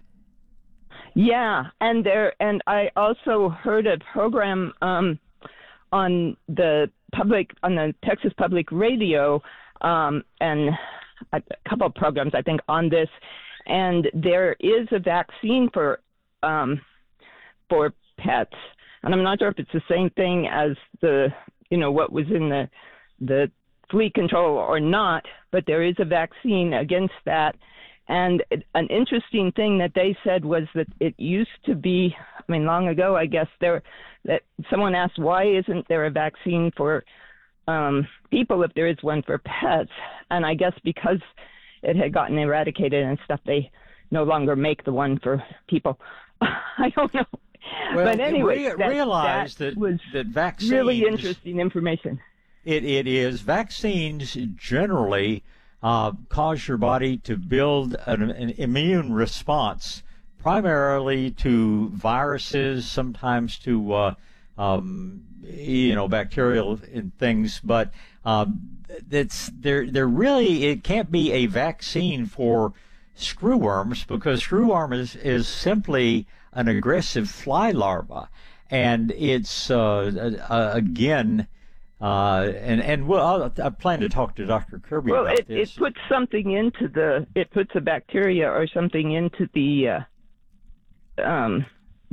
Z: Yeah, and there, and I also heard a program um, on the public on the Texas Public Radio, um, and a couple of programs I think on this, and there is a vaccine for um, for pets, and I'm not sure if it's the same thing as the you know what was in the the flea control or not, but there is a vaccine against that. And an interesting thing that they said was that it used to be, I mean, long ago, I guess, there that someone asked, why isn't there a vaccine for um, people if there is one for pets? And I guess because it had gotten eradicated and stuff, they no longer make the one for people. I don't know.
P: Well,
Z: but anyway,
P: re-
Z: that,
P: realize
Z: that,
P: that
Z: was
P: that vaccines,
Z: really interesting information.
P: It it is vaccines generally uh, cause your body to build an, an immune response, primarily to viruses, sometimes to uh, um, you know bacterial and things. But um, it's there. There really it can't be a vaccine for screwworms, because screwworm is is simply an aggressive fly larva, and it's uh, uh, again. Uh, and and well, I plan to talk to Doctor Kirby
Z: well,
P: about
Z: it,
P: this.
Z: it puts something into the, it puts a bacteria or something into the uh, um,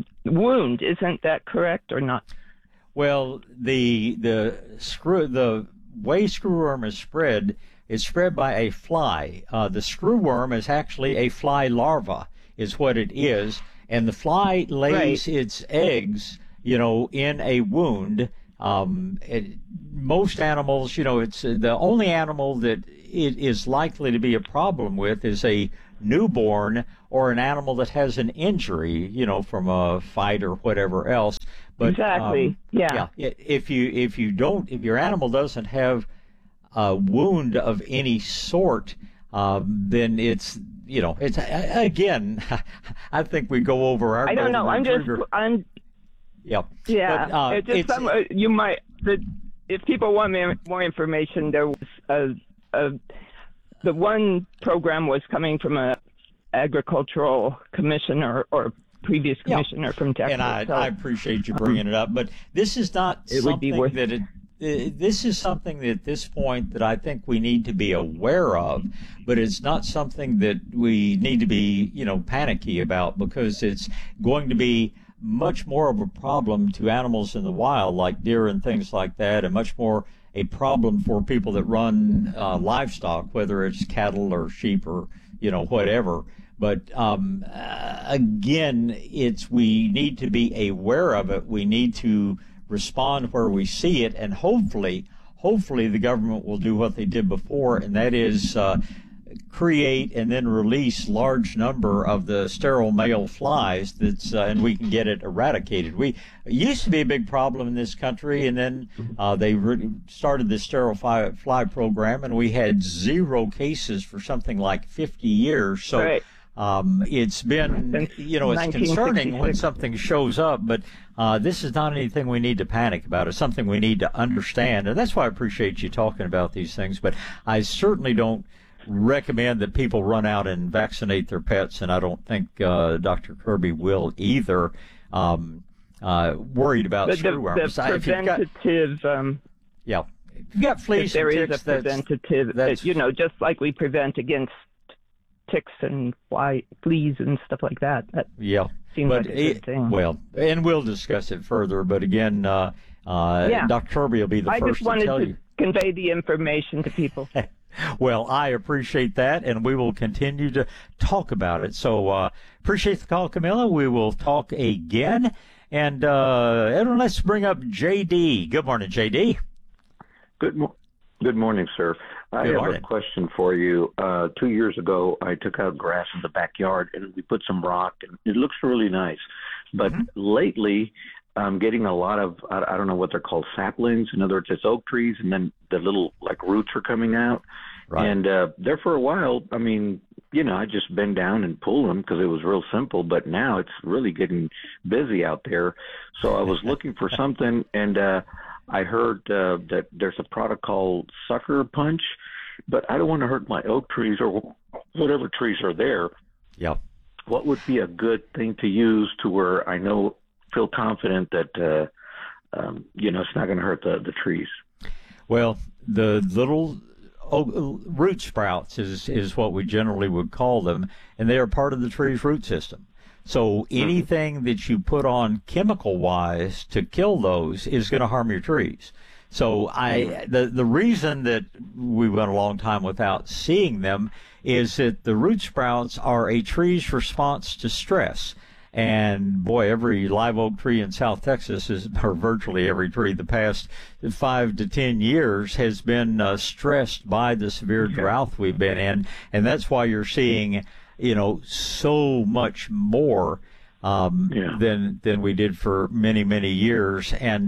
Z: wound. Isn't that correct or not?
P: Well, the the screw the way screwworm is spread is spread by a fly. Uh, the screwworm is actually a fly larva, is what it is, and the fly lays
Z: Right.
P: its eggs, you know, in a wound. Um, it, most animals, you know, it's uh, the only animal that it is likely to be a problem with is a newborn or an animal that has an injury, you know, from a fight or whatever else. But
Z: Exactly.
P: um,
Z: Yeah.
P: yeah. If you if you don't if your animal doesn't have a wound of any sort, um, then it's you know it's again. I think we go over our.
Z: I don't know. I'm just, I'm.
P: Yep.
Z: Yeah.
P: But, uh,
Z: it's just
P: it's-
Z: some, uh, you might. The, if people want me- more information, there was a, a. The one program was coming from a agricultural commissioner or previous commissioner from Texas.
P: And I,
Z: so,
P: I appreciate you bringing it up, but this is not
Z: It would be
P: something
Z: worth-
P: that it, uh, this is something that at this point that I think we need to be aware of, but it's not something that we need to be, you know, panicky about, because it's going to be much more of a problem to animals in the wild, like deer and things like that, and much more a problem for people that run uh, livestock, whether it's cattle or sheep or, you know, whatever. But um, uh, again, it's we need to be aware of it. We need to respond where we see it, and hopefully, hopefully the government will do what they did before, and that is uh, create and then release large number of the sterile male flies. That's uh, and we can get it eradicated. We it used to be a big problem in this country, and then uh, they re- started the sterile fly, fly program, and we had zero cases for something like fifty years. So.
Z: Right.
P: Um, it's been, you know, it's concerning when something shows up, but uh, this is not anything we need to panic about. It's something we need to understand, and that's why I appreciate you talking about these things. But I certainly don't recommend that people run out and vaccinate their pets, and I don't think uh, Doctor Kirby will either. Um, uh, worried about
Z: the,
P: screwworms.
Z: the
P: I- if you've got-
Z: preventative. Um,
P: yeah, if you've got fleas
Z: if there
P: and
Z: is
P: ticks,
Z: a
P: that's-
Z: preventative,
P: that's-
Z: you know, just like we prevent against ticks and fly, fleas and stuff like that. That
P: Yeah,
Z: seems
P: but
Z: like a good
P: it-
Z: thing.
P: well, and we'll discuss it further. But again, uh, uh,
Z: Yeah.
P: Doctor Kirby will be the
Z: I
P: first
Z: just wanted
P: to tell
Z: to
P: you.
Z: convey the information to people.
P: Well, I appreciate that, and we will continue to talk about it. So uh, appreciate the call, Camilla. We will talk again. And uh, everyone, let's bring up J D. Good morning, J D.
H: Good, mo- good morning, sir. I
P: Good
H: have
P: morning.
H: a question for you. Uh, two years ago, I took out grass in the backyard and we put some rock, and it looks really nice. But
P: Mm-hmm.
H: lately, I'm getting a lot of, I, I don't know what they're called, saplings. In other words, it's oak trees, and then the little, like, roots are coming out.
P: Right.
H: And uh, there for a while, I mean, you know, I just bend down and pull them because it was real simple. But now it's really getting busy out there. So I was looking for something, and uh, I heard uh, that there's a product called Sucker Punch, but I don't want to hurt my oak trees or whatever trees are there.
P: Yep.
H: What would be a good thing to use to where I know, feel confident that, uh, um, you know, it's not going to hurt the, the trees?
P: Well, the little oh, root sprouts is, is what we generally would call them, and they are part of the tree's root system. So anything that you put on chemical-wise to kill those is going to harm your trees. So I the the reason that we went a long time without seeing them is that the root sprouts are a tree's response to stress. And boy, every live oak tree in South Texas is, or virtually every tree, the past five to ten years has been uh, stressed by the severe drought we've been in, and that's why you're seeing, you know, so much more um,
H: Yeah.
P: than than we did for many many years. And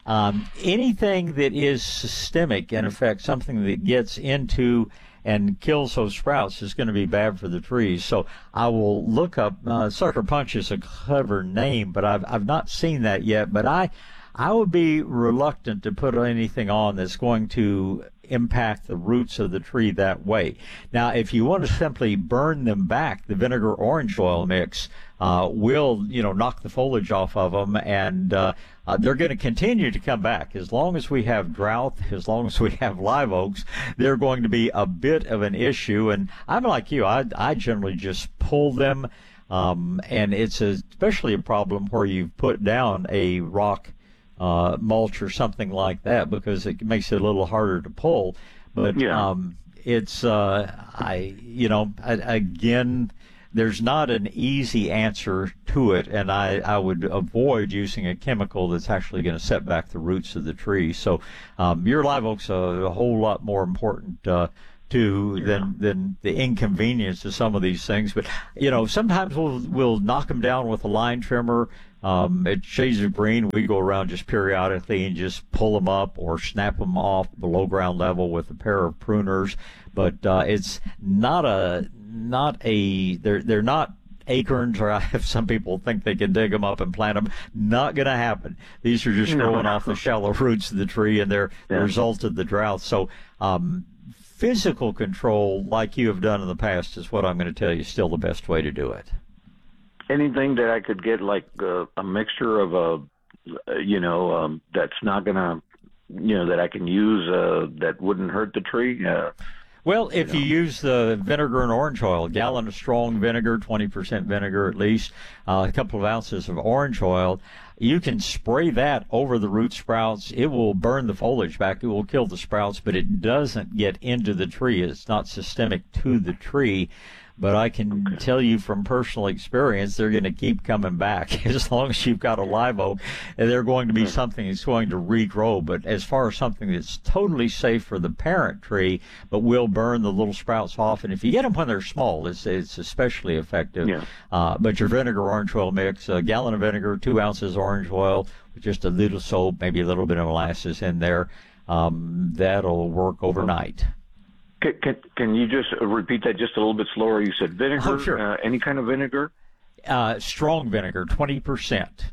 P: Um, anything that is systemic, in effect, something that gets into and kills those sprouts is going to be bad for the trees. So I will look up, uh, sucker punch is a clever name, but I've, I've not seen that yet. But I, I would be reluctant to put anything on that's going to impact the roots of the tree that way. Now, if you want to simply burn them back, the vinegar orange oil mix uh, will, you know, knock the foliage off of them, and uh, uh, they're going to continue to come back. As long as we have drought, as long as we have live oaks, they're going to be a bit of an issue. And I'm like you, I, I generally just pull them, um, and it's a, especially a problem where you've put down a rock Uh, mulch or something like that, because it makes it a little harder to pull. But
H: yeah.
P: um, it's, uh, I, you know, I, again, there's not an easy answer to it, and I, I would avoid using a chemical that's actually going to set back the roots of the tree. So um, your live oak's a, a whole lot more important uh, too yeah. than than the inconvenience of some of these things. But you know, sometimes we'll we'll knock them down with a line trimmer. Um, at Shades of Green, we go around just periodically and just pull them up or snap them off below ground level with a pair of pruners. But uh, it's not a not a they're they're not acorns, or if some people think they can dig them up and plant them. Not going to happen. These are just growing no. off the shallow roots of the tree, and they're yeah. the result of the drought. So um, physical control, like you have done in the past, is what I'm going to tell you is still the best way to do it.
H: Anything that I could get, like uh, a mixture of a, uh, you know, um, that's not gonna, you know, that I can use uh, that wouldn't hurt the tree. Uh,
P: well, if you, know. you use the vinegar and orange oil, a gallon of strong vinegar, twenty percent vinegar at least, uh, a couple of ounces of orange oil, you can spray that over the root sprouts. It will burn the foliage back. It will kill the sprouts, but it doesn't get into the tree. It's not systemic to the tree. But I can okay. tell you from personal experience, they're going to keep coming back as long as you've got a live oak, and they're going to be something that's going to regrow. But as far as something that's totally safe for the parent tree, but will burn the little sprouts off, and if you get them when they're small, it's it's especially effective.
H: Yeah.
P: Uh, but your vinegar orange oil mix, a gallon of vinegar, two ounces orange oil, with just a little soap, maybe a little bit of molasses in there, um, that'll work overnight.
H: Can, can, can you just repeat that just a little bit slower? You said vinegar,
P: oh, sure.
H: uh, any kind of vinegar?
P: Uh, strong vinegar, twenty percent.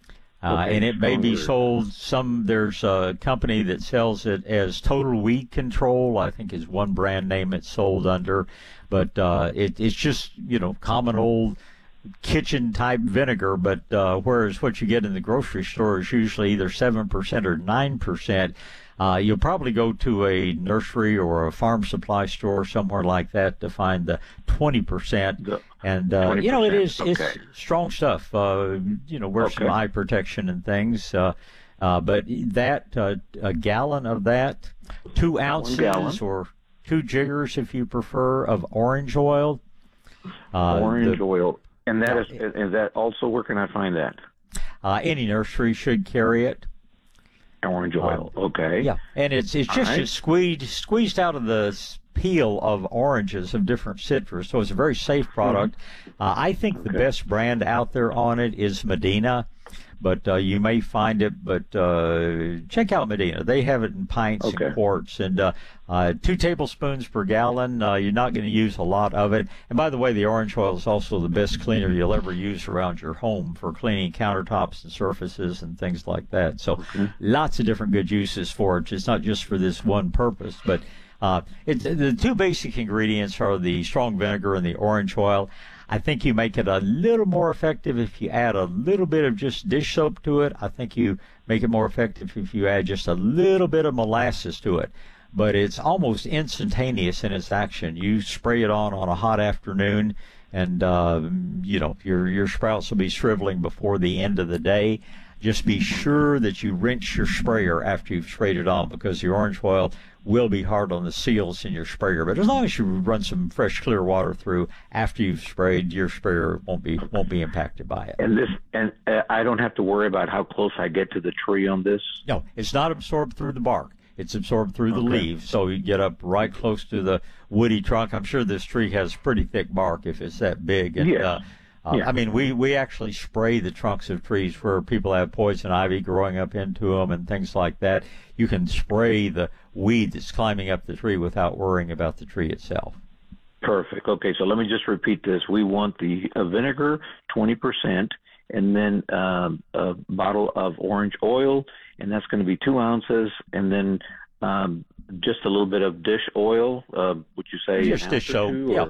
P: Uh,
H: okay,
P: and it may be
H: vinegar.
P: sold, some, there's a company that sells it as Total Weed Control, I think is one brand name it's sold under. But uh, it, it's just, you know, common old kitchen type vinegar, but uh, whereas what you get in the grocery store is usually either seven percent or nine percent. Uh, you'll probably go to a nursery or a farm supply store, somewhere like that, to find the twenty percent. And, uh, you know, it is
H: okay.
P: it's strong stuff. Uh, you know, wear
H: okay.
P: some eye protection and things. Uh, uh, but that, uh, a gallon of that, two ounces or two jiggers, if you prefer, of orange oil.
H: Uh, orange
P: the,
H: oil. And that uh, is, is that also, where can I find that?
P: Uh, any nursery should carry it.
H: Orange oil,
P: um,
H: okay.
P: Yeah, and it's it's just, right. just squeezed squeezed out of the peel of oranges of different citrus, so it's a very safe product. Mm-hmm. Uh, I think okay. the best brand out there on it is Medina, but uh, you may find it. But uh, check out Medina; they have it in pints
H: okay.
P: and quarts, and uh, uh, two tablespoons per gallon. Uh, you're not going to use a lot of it. And by the way, the orange oil is also the best cleaner you'll ever use around your home for cleaning countertops and surfaces and things like that. So,
H: okay.
P: lots of different good uses for it. It's not just for this one purpose, but uh, it, the two basic ingredients are the strong vinegar and the orange oil. I think you make it a little more effective if you add a little bit of just dish soap to it. I think you make it more effective if you add just a little bit of molasses to it. But it's almost instantaneous in its action. You spray it on on a hot afternoon, and uh, you know your your sprouts will be shriveling before the end of the day. Just be sure that you rinse your sprayer after you've sprayed it on, because the orange oil will be hard on the seals in your sprayer. But as long as you run some fresh, clear water through after you've sprayed, your sprayer won't be won't be impacted by it.
H: And this, and uh, I don't have to worry about how close I get to the tree on this.
P: No, it's not absorbed through the bark. It's absorbed through the
H: okay.
P: leaves, so you get up right close to the woody trunk. I'm sure this tree has pretty thick bark if it's that big. And,
H: yes.
P: uh, Uh,
H: Yeah.
P: I mean, we, we actually spray the trunks of trees where people have poison ivy growing up into them and things like that. You can spray the weed that's climbing up the tree without worrying about the tree itself.
H: Perfect. Okay, so let me just repeat this. We want the uh, vinegar, twenty percent, and then um, a bottle of orange oil, and that's going to be two ounces, and then um, just a little bit of dish oil. Uh, would you say
P: Just
H: an
P: dish
H: ounce or
P: soap,
H: two,
P: yeah.
H: or-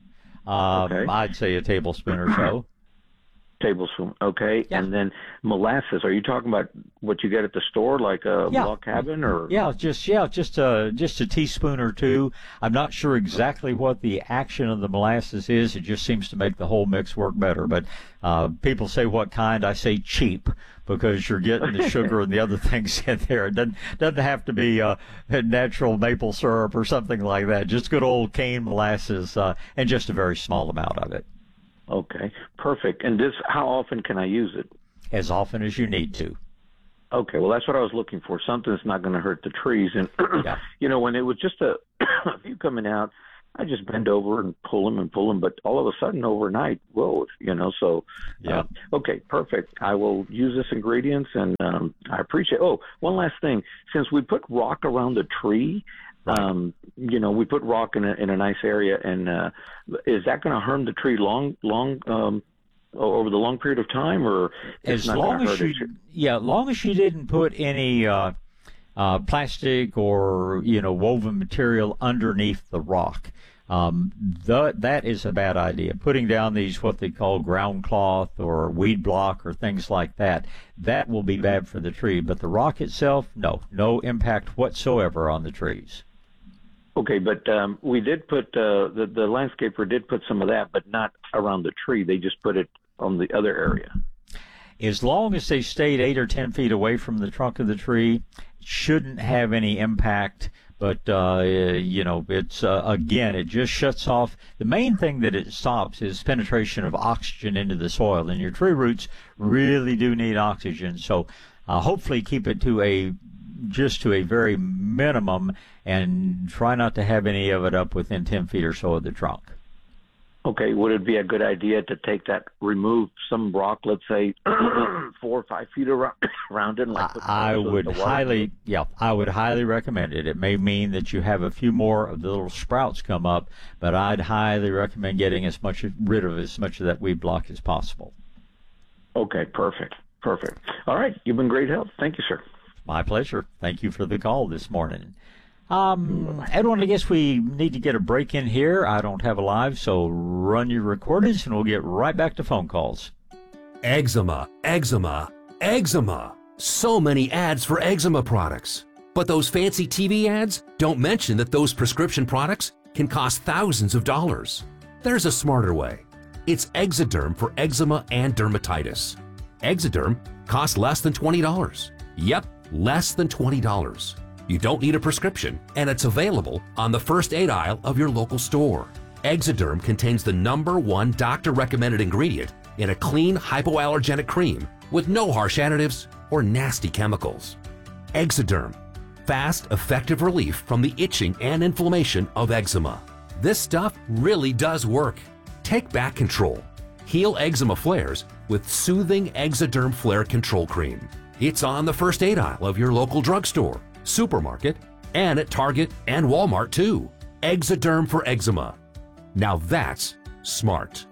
P: Um,
H: Okay.
P: I'd say a tablespoon or so.
H: Tablespoon, okay. And then molasses. Are you talking about what you get at the store, like a
P: Yeah.
H: log cabin, or?
P: Yeah, just yeah, just a just a teaspoon or two. I'm not sure exactly what the action of the molasses is. It just seems to make the whole mix work better. But uh, people say what kind. I say cheap because you're getting the sugar and the other things in there. It doesn't doesn't have to be uh, natural maple syrup or something like that. Just good old cane molasses uh, and just a very small amount of it.
H: Okay, perfect. And this, how often can I use it?
P: As often as you need to.
H: Okay, well, that's what I was looking for. Something that's not going to hurt the trees. And, you know, when it was just a, a few coming out, I just bend over and pull them and pull them. But all of a sudden, overnight, whoa, you know, so.
P: Yeah.
H: Uh, okay, perfect. I will use this ingredients, and um, I appreciate Oh, one last thing. Since we put rock around the tree, um, you know, we put rock in a, in a nice area, and uh, is that going to harm the tree long, long, um, over the long period of time, or it's
P: As
H: not
P: long
H: gonna
P: as
H: hurt
P: you,
H: it?
P: yeah, long as you didn't put any uh, uh, plastic or you know woven material underneath the rock, um, the, that is a bad idea. Putting down these what they call ground cloth or weed block or things like that, that will be bad for the tree. But the rock itself, no, no impact whatsoever on the trees.
H: Okay, but um, we did put uh, the the landscaper did put some of that, but not around the tree. They just put it on the other area.
P: As long as they stayed eight or ten feet away from the trunk of the tree, it shouldn't have any impact. But uh, you know, it's uh, again, it just shuts off. The main thing that it stops is penetration of oxygen into the soil, and your tree roots really do need oxygen. So uh, hopefully, keep it to a just to a very minimum, and try not to have any of it up within ten feet or so of the trunk.
H: Okay, would it be a good idea to take that, remove some rock, let's say four or five feet around, around it? And like put
P: I
H: so that
P: would
H: the water-
P: highly, yeah, I would highly recommend it. It may mean that you have a few more of the little sprouts come up, but I'd highly recommend getting as much rid of as much of that weed block as possible.
H: Okay, perfect, perfect. All right, you've been great help. Thank you, sir.
P: My pleasure. Thank you for the call this morning. Um, Edwin, I guess we need to get a break in here. I don't have a live, so run your recordings, and we'll get right back to phone calls.
I: Eczema, eczema, eczema. So many ads for eczema products. But those fancy T V ads don't mention that those prescription products can cost thousands of dollars. There's a smarter way. It's Exoderm for eczema and dermatitis. Exoderm costs less than twenty dollars. Yep, less than twenty dollars. You don't need a prescription, and it's available on the first aid aisle of your local store. Exoderm contains the number one doctor-recommended ingredient in a clean hypoallergenic cream with no harsh additives or nasty chemicals. Exoderm, fast, effective relief from the itching and inflammation of eczema. This stuff really does work. Take back control. Heal eczema flares with soothing Exoderm Flare Control Cream. It's on the first aid aisle of your local drugstore, supermarket, and at Target and Walmart too. Exoderm for eczema. Now that's smart.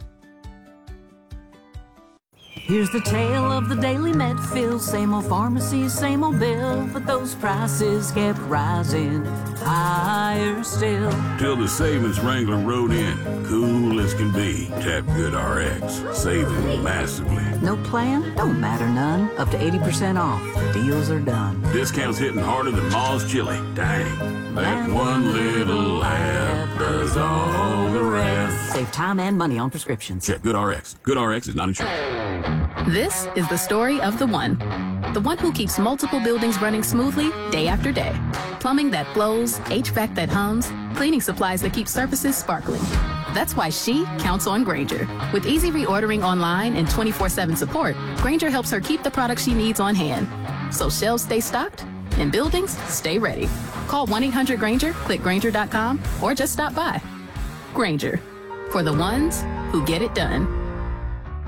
X: Here's the tale of the daily med fill. Same old pharmacy, same old bill, but those prices kept rising higher still.
G: Till the savings wrangler rode in, cool as can be. Tap Good R X, saving massively.
X: No plan? Don't matter none. Up to eighty percent off. Deals are done.
G: Discounts hitting harder than Ma's chili. Dang, that one little app does all the rest.
X: Save time and money on prescriptions.
G: Check Good R X. Good R X is not insured.
L: This is the story of the one. The one who keeps multiple buildings running smoothly day after day. Plumbing that flows, H V A C that hums, cleaning supplies that keep surfaces sparkling. That's why she counts on Grainger. With easy reordering online and twenty-four seven support, Grainger helps her keep the products she needs on hand. So shelves stay stocked and buildings stay ready. Call one eight hundred Grainger, click Grainger dot com, or just stop by. Grainger, for the ones who get it done.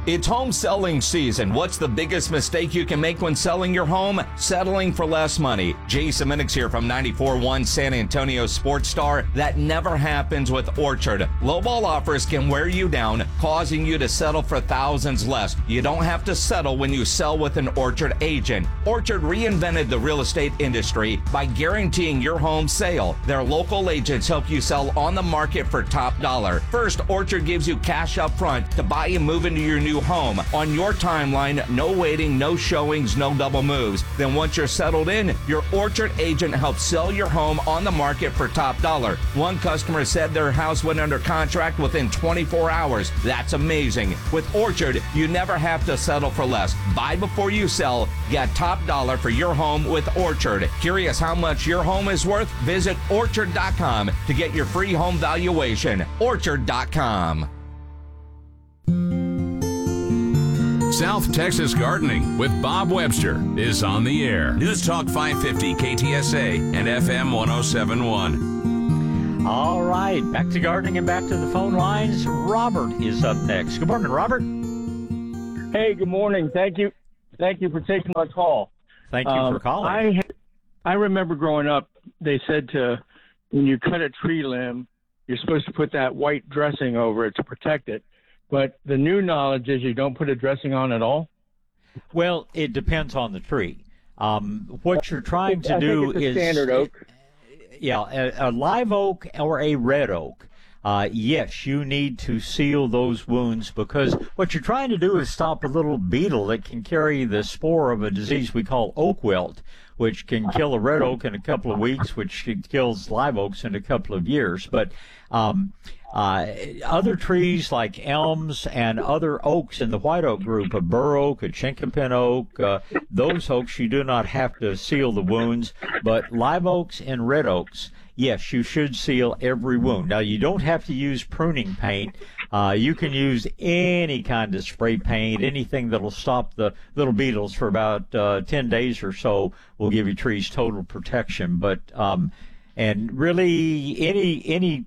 M: It's home selling season. What's the biggest mistake you can make when selling your home? Settling for less money. Jason Minix here from ninety-four point one San Antonio Sports Star. That never happens with Orchard. Lowball offers can wear you down, causing you to settle for thousands less. You don't have to settle when you sell with an Orchard agent. Orchard reinvented the real estate industry by guaranteeing your home sale. Their local agents help you sell on the market for top dollar. First, Orchard gives you cash up front to buy and move into your new home on your timeline. No waiting, no showings, no double moves. Then once you're settled in, your Orchard agent helps sell your home on the market for top dollar. One customer said their house went under contract within twenty-four hours. That's amazing. With Orchard, you never have to settle for less. Buy before you sell. Get top dollar for your home with Orchard. Curious how much your home is worth? Visit orchard dot com to get your free home valuation. orchard dot com.
O: South Texas Gardening with Bob Webster is on the air. News Talk five fifty K T S A and F M one oh seven point one.
P: All right, back to gardening and back to the phone lines. Robert is up next. Good morning, Robert.
N: Hey, good morning. Thank you. Thank you for taking my call.
P: Thank you
N: um,
P: for calling.
N: I, I remember growing up, they said to when you cut a tree limb, you're supposed to put that white dressing over it to protect it. But the new knowledge is you don't put a dressing on at all?
P: Well, it depends on the tree. Um, what you're trying to
N: I
P: do
N: think it's a
P: is...
N: standard oak.
P: Yeah, a, a live oak or a red oak. Uh, yes, you need to seal those wounds because what you're trying to do is stop a little beetle that can carry the spore of a disease we call oak wilt, which can kill a red oak in a couple of weeks, which kills live oaks in a couple of years. But um, uh, other trees like elms and other oaks in the white oak group, a bur oak, a chinkapin oak, uh, those oaks you do not have to seal the wounds. But live oaks and red oaks, yes, you should seal every wound. Now, you don't have to use pruning paint. Uh, you can use any kind of spray paint, anything that'll stop the little beetles for about uh, ten days or so will give your trees total protection. But um, and really, any any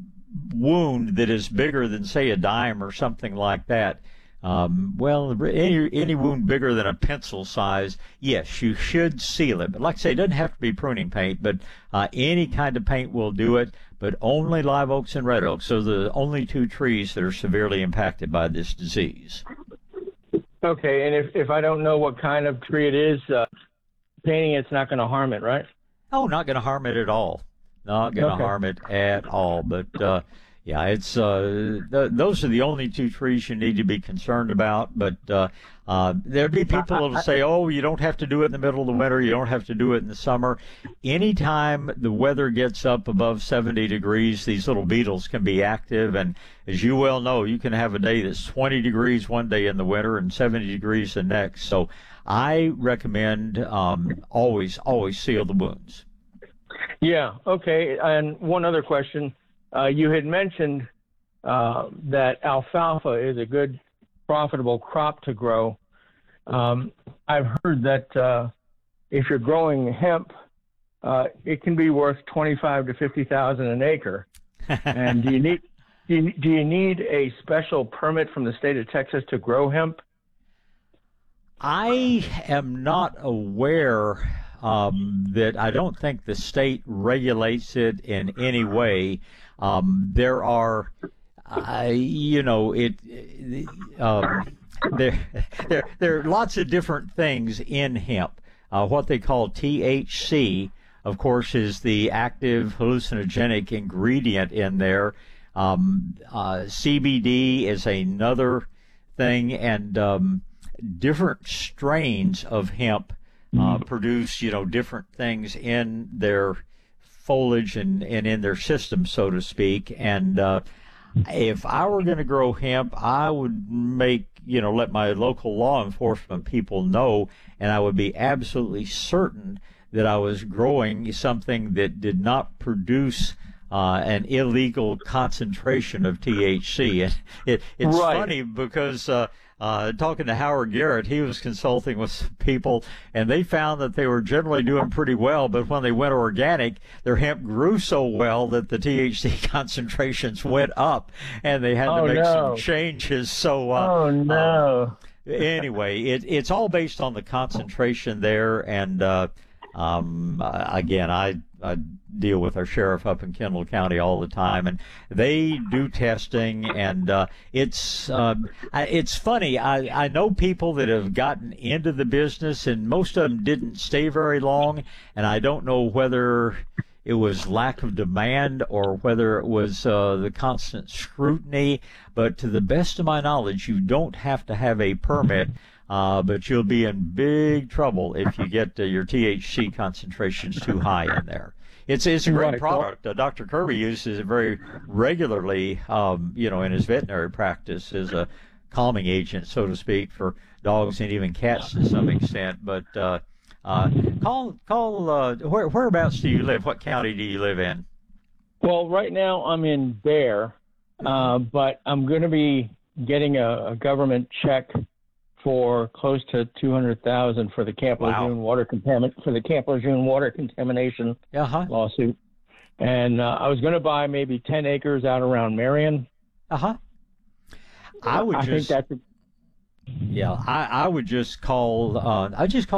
P: wound that is bigger than, say, a dime or something like that, Um, well, any any wound bigger than a pencil size, yes, you should seal it. But like I say, it doesn't have to be pruning paint, but uh, any kind of paint will do it, but only live oaks and red oaks. So the only two trees that are severely impacted by this disease.
N: Okay, and if, if I don't know what kind of tree it is, uh, painting it's not going to harm it, right?
P: Oh, not going to harm it at all. Not going to
N: Okay.
P: harm it at all. But uh, yeah, it's uh, th- those are the only two trees you need to be concerned about. But uh, uh, there'll be people that'll say, "Oh, you don't have to do it in the middle of the winter. You don't have to do it in the summer." Anytime the weather gets up above seventy degrees, these little beetles can be active. And as you well know, you can have a day that's twenty degrees one day in the winter and seventy degrees the next. So I recommend um, always, always seal the wounds.
N: Yeah, okay. And one other question. Uh, you had mentioned uh, that alfalfa is a good, profitable crop to grow. Um, I've heard that uh, if you're growing hemp, uh, it can be worth twenty-five to fifty thousand an acre. And do you need do you, do you need a special permit from the state of Texas to grow hemp?
P: I am not aware um, that I don't think the state regulates it in any way. Um, there are, uh, you know, it. Um, there, there, there are lots of different things in hemp. Uh, what they call T H C, of course, is the active hallucinogenic ingredient in there. Um, uh, C B D is another thing, and um, different strains of hemp uh, produce, you know, different things in their foliage and, and in their system, so to speak. And uh, if I were going to grow hemp, I would make, you know, let my local law enforcement people know, and I would be absolutely certain that I was growing something that did not produce uh, an illegal concentration of T H C. And it, it's
N: Right.
P: funny because uh, Uh, talking to Howard Garrett, he was consulting with people, and they found that they were generally doing pretty well, but when they went organic, their hemp grew so well that the T H C concentrations went up, and they had
N: oh,
P: to make
N: no.
P: some changes. So, uh,
N: oh, no.
P: Uh, anyway, it, it's all based on the concentration there, and uh, um, uh, again, I, I deal with our sheriff up in Kendall County all the time, and they do testing, and uh, it's uh, it's funny. I, I know people that have gotten into the business, and most of them didn't stay very long, and I don't know whether it was lack of demand or whether it was uh, the constant scrutiny, but to the best of my knowledge, you don't have to have a permit. Uh, but you'll be in big trouble if you get uh, your T H C concentrations too high in there. It's it's a great
N: Right.
P: product. Uh, Doctor Kirby uses it very regularly, um, you know, in his veterinary practice as a calming agent, so to speak, for dogs and even cats to some extent. But uh, uh, call call uh, where whereabouts do you live? What county do you live in?
N: Well, right now I'm in Bear, uh, but I'm going to be getting a, a government check for close to two hundred thousand dollars for the Camp Lejeune water contamin- for the Camp Lejeune water contamination
P: uh-huh.
N: lawsuit, and uh, I was going to buy maybe ten acres out around Marion.
P: Uh huh. I would
N: I
P: just
N: think that's. A-
P: yeah, I, I would just call. Uh, I just call.